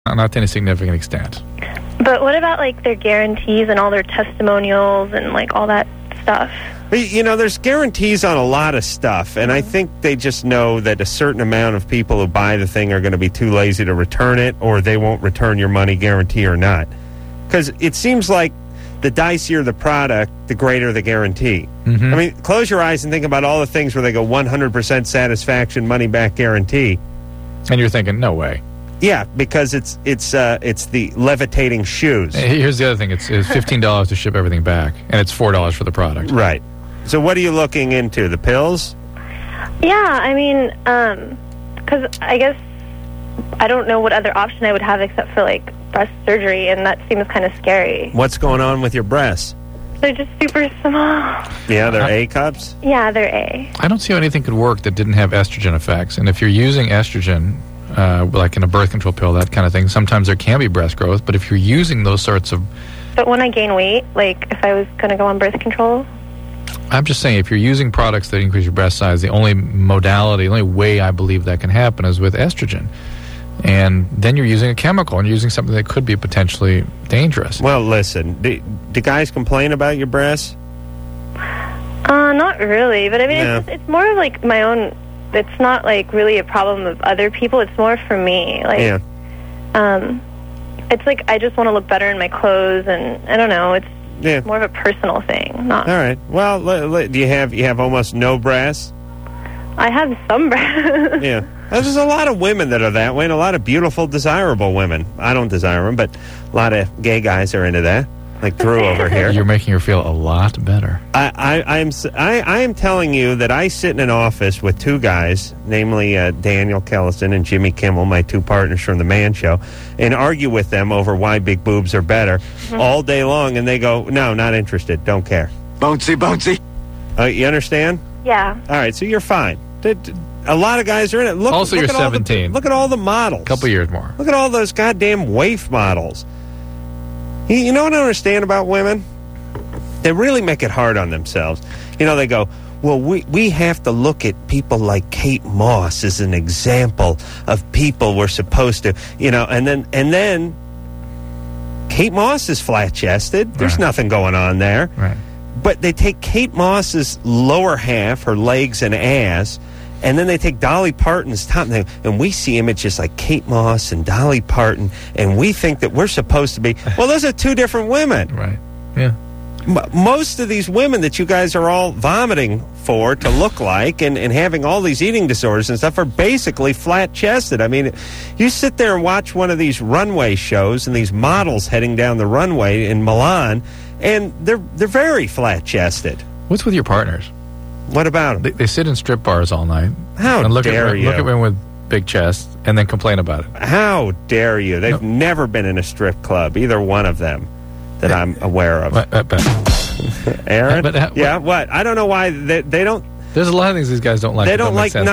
Not to any significant extent. But what about, like, their guarantees and all their testimonials and, like, all that stuff? You know, there's guarantees on a lot of stuff, and I think they just know that a certain amount of people who buy the thing are going to be too lazy to return it, or they won't return your money, guarantee or not. Because it seems like the dicier the product, the greater the guarantee. Mm-hmm. I mean, close your eyes and think about all the things where they go 100% satisfaction, money-back guarantee. And you're thinking, no way. Yeah, because it's the levitating shoes. Here's the other thing. It's $15 to ship everything back, and it's $4 for the product. Right. So what are you looking into? The pills? Yeah, I mean, because I guess I don't know what other option I would have except for, like, breast surgery, and that seems kind of scary. What's going on with your breasts? They're just super small. Yeah, they're A cups? Yeah, they're A. I don't see how anything could work that didn't have estrogen effects. And if you're using estrogen, like in a birth control pill, that kind of thing, sometimes there can be breast growth. But if you're using those sorts of... But when I gain weight, like if I was going to go on birth control... I'm just saying, if you're using products that increase your breast size, the only modality, the only way I believe that can happen is with estrogen. And then you're using a chemical, and you're using something that could be potentially dangerous. Well, listen, do guys complain about your breasts? Not really, but I mean, it's more of like my own... It's not like really a problem of other people. It's more for me. Like, it's like I just want to look better in my clothes, and I don't know. It's more of a personal thing. Not all right. Well, do you have almost no breasts? I have some breasts. Yeah. There's a lot of women that are that way, and a lot of beautiful, desirable women. I don't desire them, but a lot of gay guys are into that. Like Drew over here. You're making her feel a lot better. I am telling you that I sit in an office with two guys, namely Daniel Kellison and Jimmy Kimmel, my two partners from The Man Show, and argue with them over why big boobs are better all day long, and they go, no, not interested, don't care. Bouncy. You understand? Yeah. All right, so you're fine. A lot of guys are in it. Also, you're 17. Look at all the models. A couple years more. Look at all those goddamn waif models. You know what I understand about women? They really make it hard on themselves. You know, they go, well, we have to look at people like Kate Moss as an example of people we're supposed to, you know, and then Kate Moss is flat-chested. There's nothing going on there. Right. But they take Kate Moss's lower half, her legs and ass, and then they take Dolly Parton's top, and we see images like Kate Moss and Dolly Parton, and we think that we're supposed to be... Well, those are two different women. Right, yeah. Most of these women that you guys are all vomiting for to look like and having all these eating disorders and stuff are basically flat-chested. I mean, you sit there and watch one of these runway shows and these models heading down the runway in Milan, and they're very flat-chested. What's with your partners? What about them? They sit in strip bars all night. How dare you? Look at women with big chests and then complain about it. How dare you? They've never been in a strip club, either one of them, that I'm aware of. Aaron? What? I don't know why they don't... There's a lot of things these guys don't like. They don't like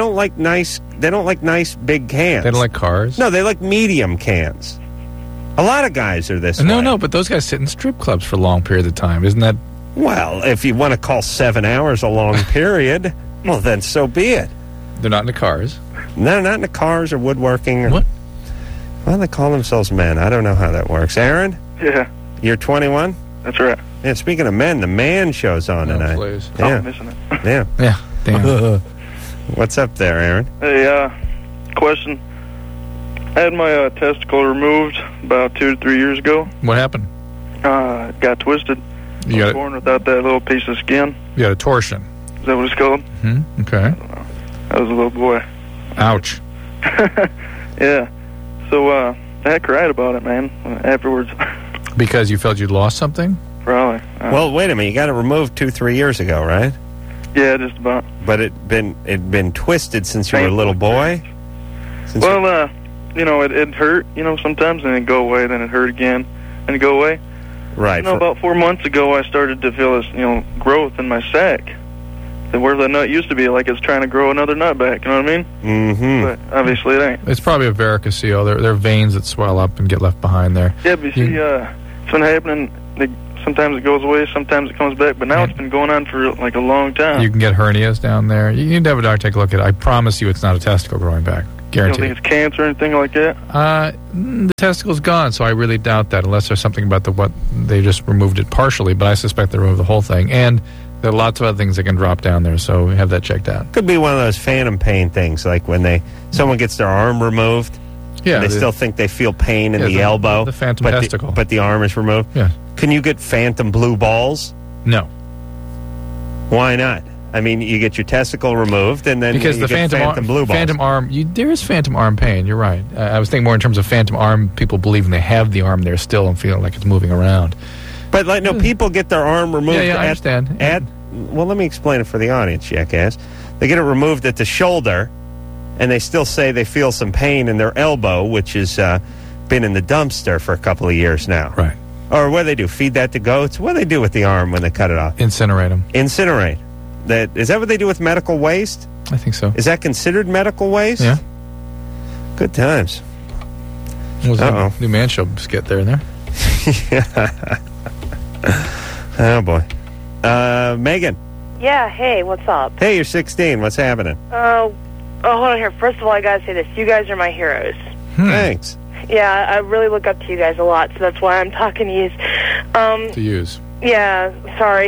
nice big cans. They don't like cars? No, they like medium cans. A lot of guys are this way. No, but those guys sit in strip clubs for long periods of time. Isn't that... Well, if you want to call 7 hours a long period, well, then so be it. They're not in the cars? No, not in the cars or woodworking. What? Well, they call themselves men. I don't know how that works. Aaron? Yeah. You're 21? That's right. Yeah, speaking of men, the Man Show's on tonight. Please. Yeah. I'm missing it. Yeah. Yeah. Damn. What's up there, Aaron? Hey, question. I had my testicle removed about 2 to 3 years ago. What happened? It got twisted. I was born without that little piece of skin. You got a torsion. Is that what it's called? Okay. I don't know. I was a little boy. Ouch. Yeah. So, I cried about it, man, afterwards. Because you felt you'd lost something? Probably. Well, wait a minute. You got it removed 2-3 years ago, right? Yeah, just about. But it'd been twisted since you were a little boy? Well, you know, it hurt, you know, sometimes, and it'd go away, then it hurt again, and it'd go away. Right. You know, about 4 months ago, I started to feel this, you know, growth in my sack. Where the nut used to be, like it's trying to grow another nut back, you know what I mean? Mm-hmm. But obviously it ain't. It's probably a varicocele. There are veins that swell up and get left behind there. Yeah, but you see, it's been happening. Sometimes it goes away, sometimes it comes back, but now it's been going on for like a long time. You can get hernias down there. You need to have a doctor take a look at it. I promise you it's not a testicle growing back. Guaranteed. You don't think it's cancer or anything like that? The testicle's gone, so I really doubt that, unless there's something about what they just removed it partially, but I suspect they removed the whole thing. And there are lots of other things that can drop down there, so we have that checked out. Could be one of those phantom pain things, like when someone gets their arm removed. Yeah, they still think they feel pain in the elbow. The phantom testicle. But the arm is removed. Yeah. Can you get phantom blue balls? No. Why not? I mean, you get your testicle removed, and then because you get phantom blue balls. Phantom arm, there is phantom arm pain. You're right. I was thinking more in terms of phantom arm. People believing they have the arm there still and feeling like it's moving around. But people get their arm removed. Yeah, I understand. Well, let me explain it for the audience, jackass. They get it removed at the shoulder, and they still say they feel some pain in their elbow, which has been in the dumpster for a couple of years now. Right. Or what do they do? Feed that to goats? What do they do with the arm when they cut it off? Incinerate them. Incinerate. Is that what they do with medical waste? I think so. Is that considered medical waste? Yeah. Good times. Uh-oh. New Man Show skit there and there. Oh, boy. Megan. Yeah, hey, what's up? Hey, you're 16. What's happening? Oh, hold on here. First of all, I gotta say this. You guys are my heroes. Thanks. Yeah, I really look up to you guys a lot, so that's why I'm talking to you. To use. Yeah, sorry.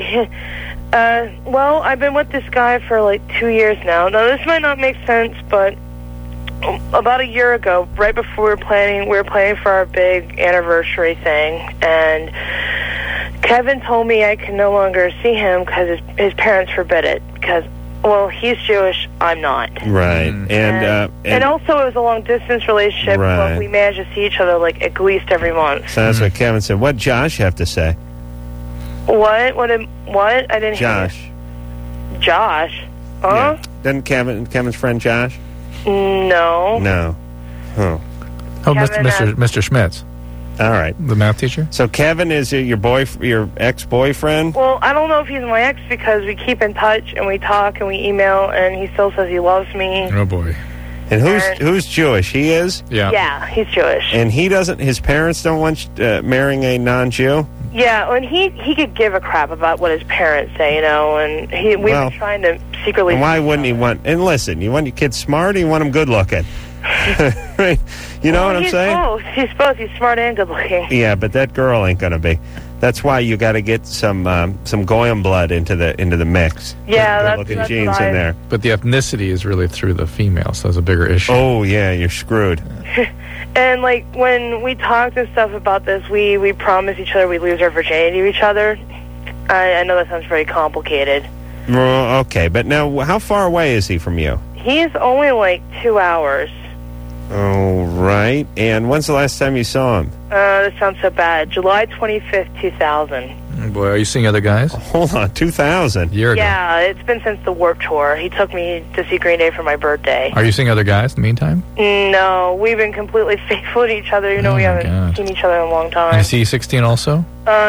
Well, I've been with this guy for like 2 years now. Now, this might not make sense, but about a year ago, right before we were planning for our big anniversary thing, and Kevin told me I could no longer see him because his parents forbid it. Because, well, he's Jewish, I'm not. Right. And also it was a long-distance relationship, right. but we managed to see each other like at least every month. So that's what Kevin said. What'd Josh have to say? What? I didn't Josh. hear. Josh? Huh? Yeah. Doesn't Kevin's friend Josh? No. No. Huh. Oh, Kevin, Mr. Schmitz. All right. The math teacher? So Kevin is your ex-boyfriend? Well, I don't know if he's my ex because we keep in touch and we talk and we email and he still says he loves me. Oh, boy. And who's Jewish? He is? Yeah. Yeah, he's Jewish. And his parents don't want marrying a non-Jew? Yeah, and he could give a crap about what his parents say, and we've been trying to secretly... And why wouldn't he want... And listen, you want your kid smart or you want him good-looking? Right? You know what I'm saying? Both. He's both. He's smart and good-looking. Yeah, but that girl ain't going to be. That's why you got to get some Goyim blood into the mix. Yeah, good-looking genes in there. But the ethnicity is really through the female, so that's a bigger issue. Oh, yeah, you're screwed. And, like, when we talked and stuff about this, we promised each other we'd lose our virginity to each other. I know that sounds very complicated. Well, okay, but now, how far away is he from you? He's only, like, 2 hours. Oh, right. And when's the last time you saw him? This sounds so bad. July 25th, 2000. Oh, boy, are you seeing other guys? Hold on, 2000? Year ago. Yeah, it's been since the Warped Tour. He took me to see Green Day for my birthday. Are you seeing other guys in the meantime? No, we've been completely faithful to each other. We haven't seen each other in a long time. And is he 16 also?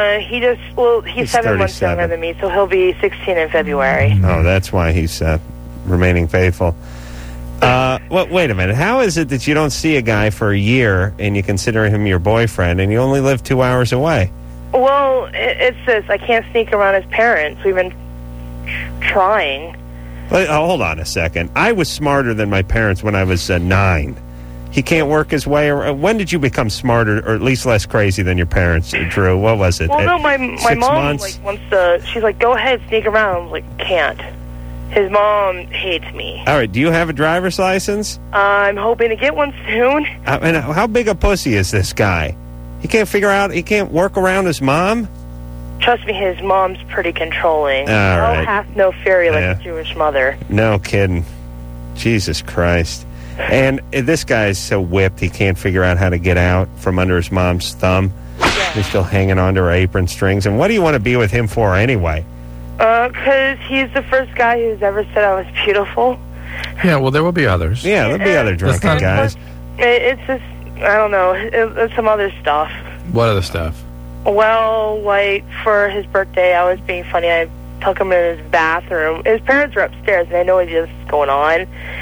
He's 7 months younger than me, so he'll be 16 in February. Oh, that's why he's remaining faithful. Well, wait a minute. How is it that you don't see a guy for a year and you consider him your boyfriend and you only live 2 hours away? Well, it's this. I can't sneak around his parents. We've been trying. Hold on a second. I was smarter than my parents when I was 9. He can't work his way around. When did you become smarter, or at least less crazy than your parents, Drew? What was it? Well, no, my 6 mom months? wants to. She's like, go ahead, sneak around. I'm like, can't. His mom hates me. All right. Do you have a driver's license? I'm hoping to get one soon. And how big a pussy is this guy? He can't work around his mom? Trust me, his mom's pretty controlling. All right. Half no fury like a Jewish mother. No kidding. Jesus Christ. And this guy's so whipped he can't figure out how to get out from under his mom's thumb. Yeah. He's still hanging on to her apron strings. And what do you want to be with him for anyway? Because he's the first guy who's ever said I was beautiful. Yeah, well, there will be others. Yeah, there'll be other drunken guys. It's just, I don't know, it's some other stuff. What other stuff? Well, like, for his birthday, I was being funny. I took him in his bathroom. His parents are upstairs, and I know what's going on.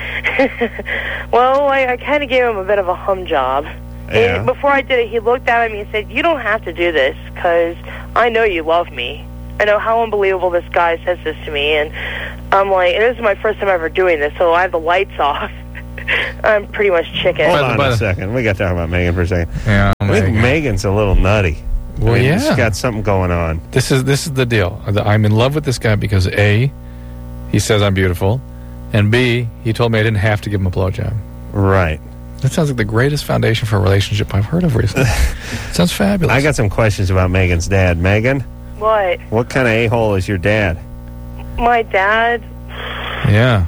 Well, I kind of gave him a bit of a hum job. Yeah. And before I did it, he looked at me and said, you don't have to do this, because I know you love me. I know how unbelievable this guy says this to me, and I'm like, and this is my first time ever doing this, so I have the lights off. I'm pretty much chicken. Hold By the- on by a the- second. We got to talk about Megan for a second. Yeah, I think Megan. Megan's a little nutty. Well, I mean, yeah. She's got something going on. This is the deal. I'm in love with this guy because A, he says I'm beautiful, and B, he told me I didn't have to give him a blowjob. Right. That sounds like the greatest foundation for a relationship I've heard of recently. Sounds fabulous. I got some questions about Megan's dad. Megan, What? what kind of a-hole is your dad? My dad? Yeah.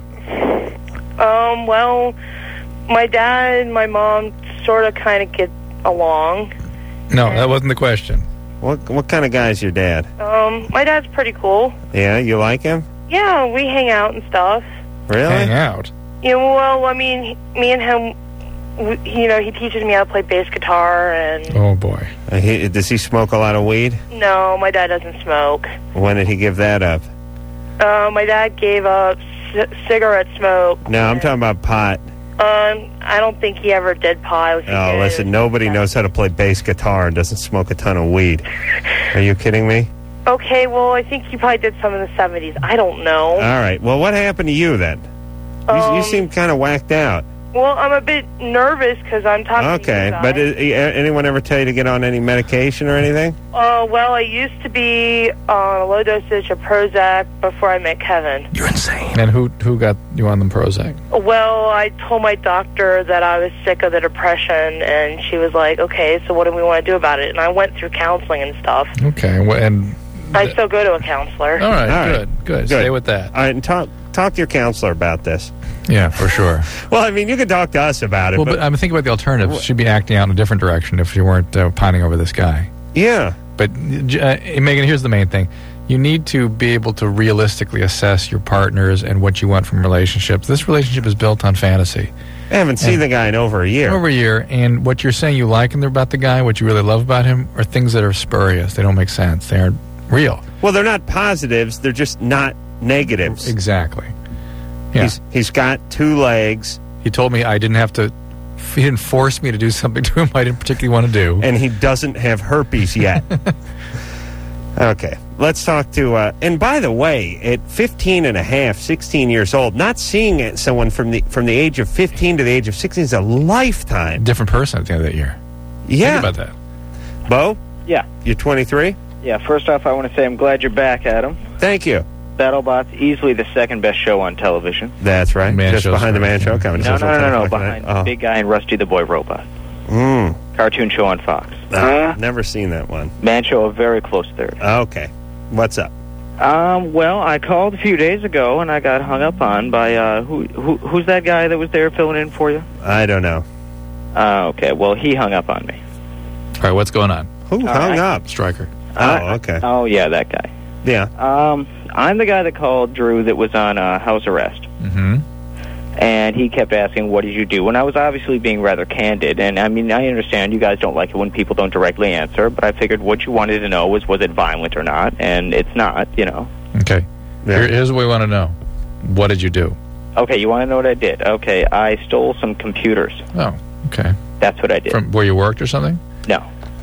Well, my dad and my mom sort of kind of get along. No, that wasn't the question. What kind of guy is your dad? My dad's pretty cool. Yeah, you like him? Yeah, we hang out and stuff. Really? Hang out. You know, well, I mean, me and him, he teaches me how to play bass guitar, and Oh, boy. Does he smoke a lot of weed? no, my dad doesn't smoke. When did he give that up? My dad gave up cigarette smoke. No, I'm talking about pot. I don't think he ever did pot. Oh, listen, nobody knows how to play bass guitar and doesn't smoke a ton of weed. Are you kidding me? Okay, well, I think he probably did some in the 70s. I don't know. All right. Well, what happened to you then? You seem kind of whacked out. Well, I'm a bit nervous because I'm talking to you Okay, guys. but anyone ever tell you to get on any medication or anything? Well, I used to be on a low dosage of Prozac before I met Kevin. You're insane. And who got you on the Prozac? Well, I told my doctor that I was sick of the depression, and she was like, okay, so what do we want to do about it? And I went through counseling and stuff. Okay, and I still go to a counselor. all right, All right. good. Stay with that. All right, and talk to your counselor about this. Yeah, for sure. Well, I mean, you could talk to us about it. Well, but I'm thinking about the alternatives. She'd be acting out in a different direction if she weren't pining over this guy. yeah. But, Megan, here's the main thing. You need to be able to realistically assess your partners and what you want from relationships. This relationship is built on fantasy. I haven't seen the guy in over a year. Over a year, and what you're saying you like about the guy, what you really love about him, are things that are spurious. They don't make sense. They aren't real. Well, they're not positives. They're just not negatives. Exactly. Yeah. He's got two legs, He told me I didn't have to. He didn't force me to do something to him I didn't particularly want to do. and he doesn't have herpes yet. Okay, let's talk to... and by the way, at 15 and a half, 16 years old, not seeing someone from the age of 15 to the age of 16 is a lifetime. Different person at the end of that year. Yeah. Think about that. Bo, Yeah. you're 23? Yeah, first off, I want to say I'm glad you're back, Adam. Thank you. BattleBot's easily the second best show on television. That's right. Man Just show's behind the great, man show. yeah. Comedy No, Central, 10 o'clock behind tonight. the Big Guy and Rusty the Boy Robot. Cartoon show on Fox. Never seen that one. Man show a very close third. Okay. What's up? Well, I called a few days ago and I got hung up on by who's that guy that was there filling in for you? I don't know. Okay, well he hung up on me. All right, what's going on? Who hung right. up? Striker. Oh, okay. Oh yeah, that guy. Yeah. I'm the guy that called Drew that was on house arrest. Mm-hmm. And he kept asking, what did you do? And I was obviously being rather candid. And, I mean, I understand you guys don't like it when people don't directly answer, but I figured what you wanted to know was it violent or not? And it's not, you know. Okay. Yeah. Here's what we want to know. What did you do? Okay, you want to know what I did? Okay, I stole some computers. Oh, okay. That's what I did. From where you worked or something? No.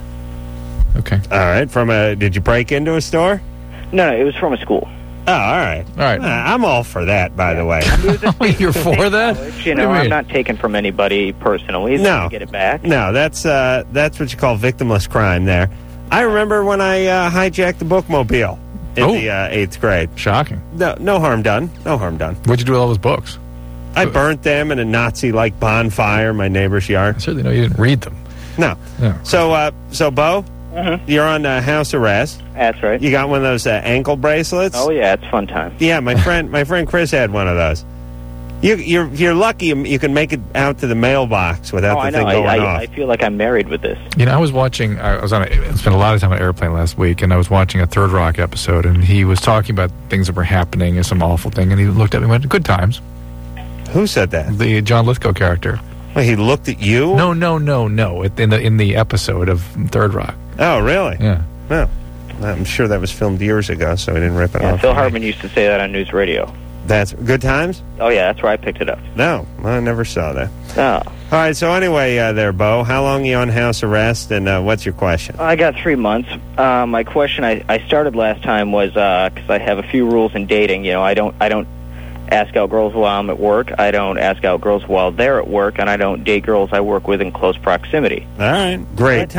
Okay. All right. Did you break into a store? No, it was from a school. Oh, all right. All right. I'm all for that, by the way. You're for that? You know, I'm not taking from anybody personally. No. To get it back. No, that's what you call victimless crime there. I remember when I hijacked the bookmobile in the 8th grade. Shocking. No harm done. No harm done. What'd you do with all those books? I burnt them in a Nazi-like bonfire in my neighbor's I yard. certainly know you didn't read them. No. No. So Bo, you're on house arrest. That's right. You got one of those ankle bracelets? Oh, yeah, it's fun time. Yeah, my friend Chris had one of those. You're lucky you can make it out to the mailbox without I the know. thing going I off. feel like I'm married with this. You know, I was spent a lot of time on an airplane last week, and I was watching a Third Rock episode, and he was talking about things that were happening and some awful thing, and he looked at me and went, "Good times." Who said that? The John Lithgow character. Well, he looked at you? No. In the episode of Third Rock. Oh, really? Yeah. Well, I'm sure that was filmed years ago, so I didn't rip it Yeah, off. Phil Hartman used to say that on news radio. That's Good Times? Oh, yeah, that's where I picked it up. No, I never saw that. Oh. All right, so anyway, there, Bo, how long are you on house arrest, and what's your question? I got 3 months. My question I started last time was because I have a few rules in dating. You know, I don't ask out girls while I'm at work. I don't ask out girls while they're at work, and I don't date girls I work with in close proximity. All right, great.